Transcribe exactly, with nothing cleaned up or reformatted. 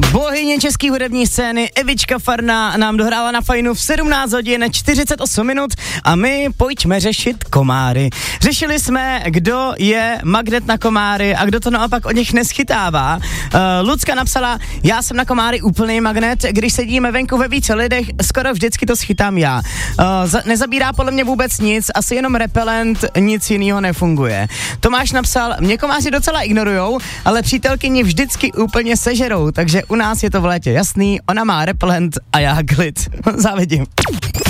Bohyně české hudební scény Evička Farná nám dohrála na Fajnu v sedmnáct hodin čtyřicet osm minut a my pojďme řešit komáry. Řešili jsme, kdo je magnet na komáry a kdo to naopak od nich neschytává. Uh, Lucka napsala, já jsem na komáry úplný magnet, když sedíme venku ve více lidech, skoro vždycky to schytám já. Uh, za, nezabírá podle mě vůbec nic, asi jenom repelent, nic jiného nefunguje. Tomáš napsal, mě komáři docela ignorujou, ale přítelkyni vždycky úplně sežerou, takže u nás je to v létě jasný, ona má repelent a já klid. Závidím.